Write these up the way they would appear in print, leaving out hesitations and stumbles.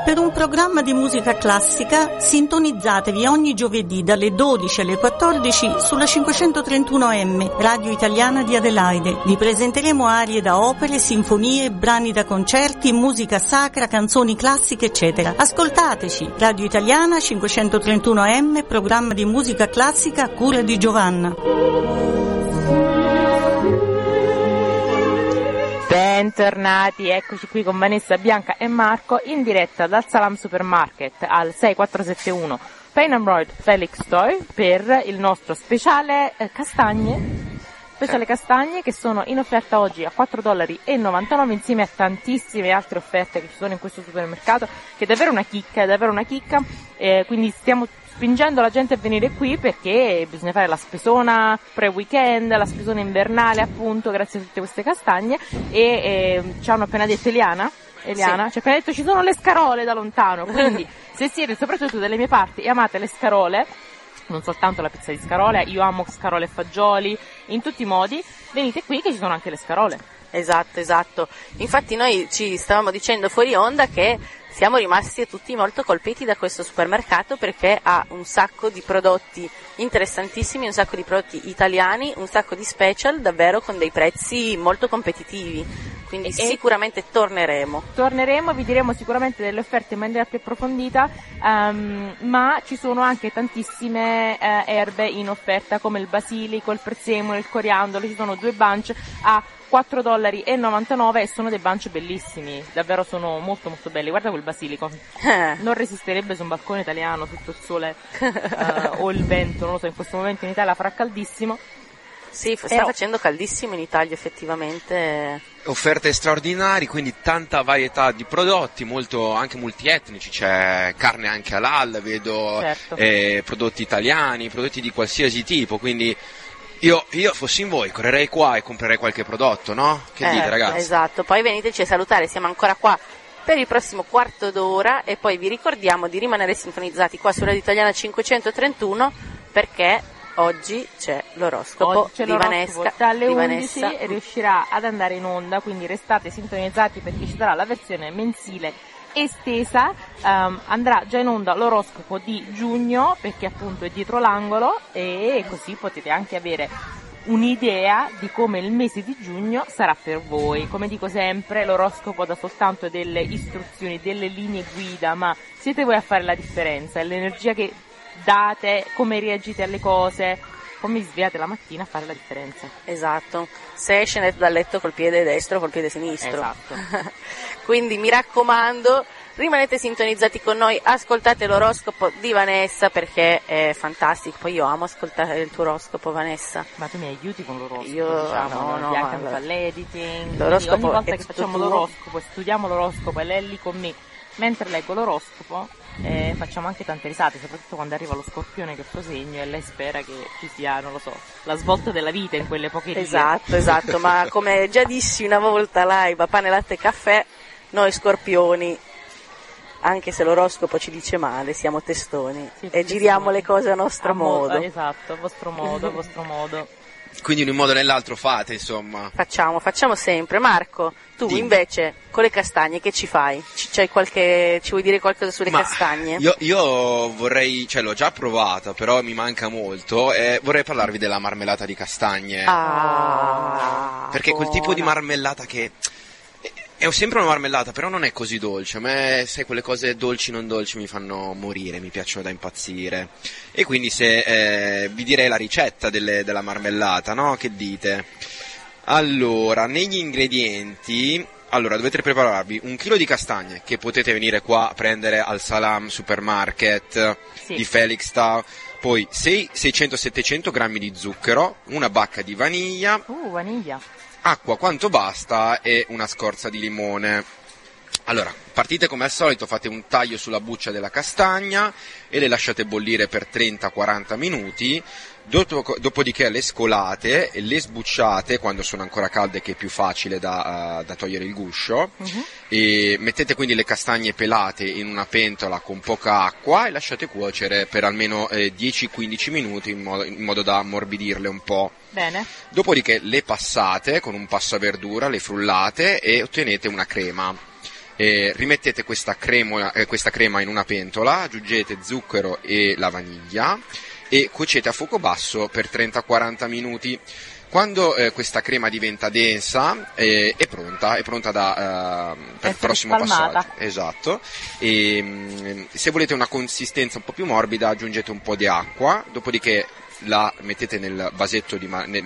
Per un programma di musica classica sintonizzatevi ogni giovedì dalle 12 alle 14 sulla 531M, Radio Italiana di Adelaide. Vi presenteremo arie da opere, sinfonie, brani da concerti, musica sacra, canzoni classiche, eccetera. Ascoltateci, Radio Italiana 531M, programma di musica classica a cura di Giovanna. Bentornati, eccoci qui con Vanessa, Bianca e Marco in diretta dal Salam Supermarket al 6471 Payne Road, Felixstowe, per il nostro speciale castagne che sono in offerta oggi a $4,99 insieme a tantissime altre offerte che ci sono in questo supermercato, che è davvero una chicca, quindi stiamo spingendo la gente a venire qui perché bisogna fare la spesona pre-weekend, la spesona invernale appunto, grazie a tutte queste castagne, e ci hanno appena detto Eliana sì. Ci ha appena detto ci sono le scarole da lontano, quindi se siete soprattutto dalle mie parti e amate le scarole, non soltanto la pizza di scarole, io amo scarole e fagioli, in tutti i modi, venite qui che ci sono anche le scarole. Esatto. Infatti noi ci stavamo dicendo fuori onda che siamo rimasti tutti molto colpiti da questo supermercato perché ha un sacco di prodotti interessantissimi, un sacco di prodotti italiani, un sacco di special davvero con dei prezzi molto competitivi. Quindi sicuramente torneremo, vi diremo sicuramente delle offerte in maniera più approfondita, ma ci sono anche tantissime erbe in offerta come il basilico, il prezzemolo, il coriandolo, ci sono 2 bunch a $4,99 e sono dei bunch bellissimi, davvero sono molto molto belli. Guarda quel basilico, non resisterebbe su un balcone italiano sotto il sole o il vento, non lo so, in questo momento in Italia farà caldissimo. Sì, sta facendo caldissimo in Italia effettivamente. Offerte straordinarie, quindi tanta varietà di prodotti, molto anche multietnici, c'è carne anche halal, vedo certo. Prodotti italiani, prodotti di qualsiasi tipo, quindi io fossi in voi correrei qua e comprerei qualche prodotto, no? Che dite ragazzi? Esatto, poi veniteci a salutare, siamo ancora qua per il prossimo quarto d'ora e poi vi ricordiamo di rimanere sintonizzati qua su Radio Italiana 531 perché oggi c'è l'oroscopo di Vanessa. Dalle 11 riuscirà ad andare in onda, quindi restate sintonizzati perché ci sarà la versione mensile estesa, andrà già in onda l'oroscopo di giugno perché appunto è dietro l'angolo e così potete anche avere un'idea di come il mese di giugno sarà per voi. Come dico sempre, l'oroscopo dà soltanto delle istruzioni, delle linee guida, ma siete voi a fare la differenza, è l'energia che date, come reagite alle cose, come vi svegliate la mattina a fare la differenza. Esatto, se scendete dal letto col piede destro o col piede sinistro. Esatto. Quindi mi raccomando, rimanete sintonizzati con noi, ascoltate l'oroscopo di Vanessa perché è fantastico. Poi io amo ascoltare il tuo oroscopo, Vanessa. Ma tu mi aiuti con l'oroscopo? Io no, Bianca mi fa l'editing. L'oroscopo ogni volta che facciamo tutto l'oroscopo, studiamo l'oroscopo e lei è lì con me mentre leggo l'oroscopo, facciamo anche tante risate, soprattutto quando arriva lo Scorpione che è il suo segno e lei spera che ci sia, non lo so, la svolta della vita in quelle poche righe. Esatto, ma come già dissi una volta live, pane, latte e caffè, noi Scorpioni, anche se l'oroscopo ci dice male, siamo testoni e giriamo le cose a nostro modo. Esatto, a vostro modo. Quindi in un modo o nell'altro fate, insomma. Facciamo sempre. Marco, tu invece con le castagne che ci fai? Ci vuoi dire qualcosa sulle castagne? Io vorrei, l'ho già provata, però mi manca molto e vorrei parlarvi della marmellata di castagne. Perché quel tipo di marmellata che è sempre una marmellata, però non è così dolce. A me, sai, quelle cose dolci non dolci mi fanno morire, mi piacciono da impazzire. E quindi se vi direi la ricetta della marmellata, no? Che dite? Allora, negli ingredienti, dovete prepararvi 1 chilo di castagne, che potete venire qua a prendere al Salam Supermarket di Felixstowe, poi 600-700 grammi di zucchero, una bacca di vaniglia. Vaniglia. Acqua quanto basta e una scorza di limone. Allora, partite come al solito, fate un taglio sulla buccia della castagna e le lasciate bollire per 30-40 minuti, dopodiché le scolate e le sbucciate quando sono ancora calde, che è più facile da togliere il guscio, e mettete quindi le castagne pelate in una pentola con poca acqua e lasciate cuocere per almeno 10-15 minuti in modo da ammorbidirle un po'. Bene. Dopodiché le passate con un passo a verdura, le frullate e ottenete una crema. Rimettete questa crema in una pentola, aggiungete zucchero e la vaniglia e cuocete a fuoco basso per 30-40 minuti. Quando questa crema diventa densa è pronta per il prossimo passaggio. Esatto. E, se volete una consistenza un po' più morbida aggiungete un po' di acqua, dopodiché la mettete nel vasetto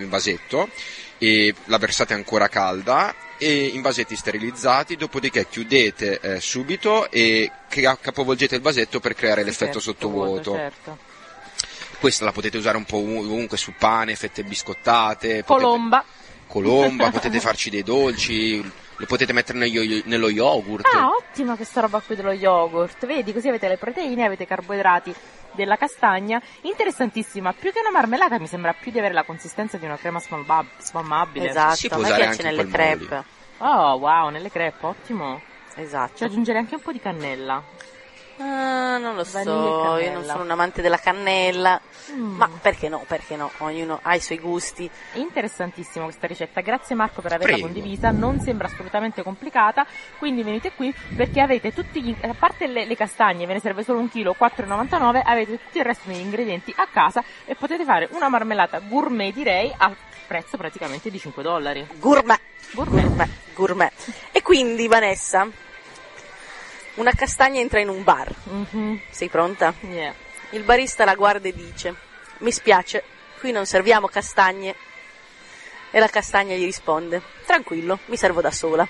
e la versate ancora calda e in vasetti sterilizzati, dopodiché chiudete subito e capovolgete il vasetto per creare l'effetto sottovuoto. Certo. Questa la potete usare un po' ovunque, su pane, fette biscottate. Colomba, potete farci dei dolci, lo potete mettere nello yogurt. Ah, ottima questa roba qui dello yogurt. Vedi, così avete le proteine, avete i carboidrati della castagna. Interessantissima. Più che una marmellata mi sembra più di avere la consistenza di una crema spalmabile. Esatto, si può a me usare piace anche nelle crepe. Oh, wow, nelle crepe, ottimo. Esatto. Ci aggiungerei anche un po' di cannella. Non lo so, io non sono un amante della cannella, ma perché no, ognuno ha i suoi gusti. Interessantissima questa ricetta, grazie Marco per averla condivisa, non sembra assolutamente complicata, quindi venite qui perché avete a parte le castagne, ve ne serve solo 1 chilo, 4,99, avete tutto il resto degli ingredienti a casa e potete fare una marmellata gourmet, direi, a prezzo praticamente di $5. Gourmet. E quindi Vanessa, una castagna entra in un bar. Mm-hmm. Sei pronta? Yeah. Il barista la guarda e dice: mi spiace, qui non serviamo castagne. E la castagna gli risponde: tranquillo, mi servo da sola.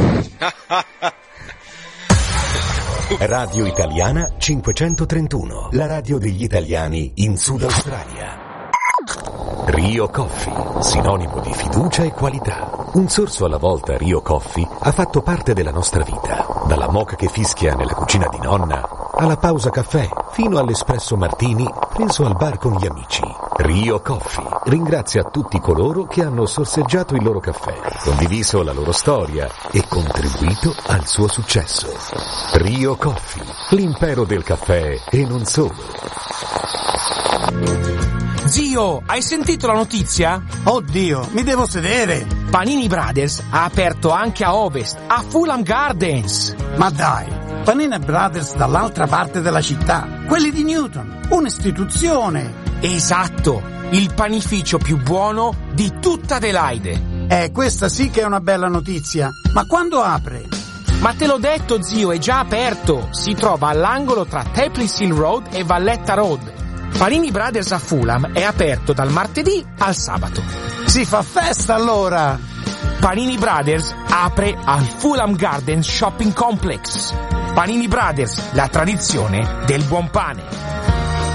Radio Italiana 531, la radio degli italiani in Sud Australia. Rio Coffee, sinonimo di fiducia e qualità. Un sorso alla volta Rio Coffee ha fatto parte della nostra vita. Dalla moka che fischia nella cucina di nonna, alla pausa caffè, fino all'espresso martini preso al bar con gli amici. Rio Coffee ringrazia tutti coloro che hanno sorseggiato il loro caffè, condiviso la loro storia e contribuito al suo successo. Rio Coffee, l'impero del caffè e non solo. Zio, hai sentito la notizia? Oddio, mi devo sedere. Panini Brothers ha aperto anche a Ovest, a Fulham Gardens. Ma dai, Panini Brothers dall'altra parte della città, quelli di Newton, un'istituzione. Esatto, il panificio più buono di tutta Adelaide. Questa sì che è una bella notizia. Ma quando apre? Ma te l'ho detto, zio, è già aperto. Si trova all'angolo tra Tapley Hill Road e Valletta Road. Panini Brothers a Fulham è aperto dal martedì al sabato. Si fa festa allora! Panini Brothers apre al Fulham Gardens Shopping Complex. Panini Brothers, la tradizione del buon pane.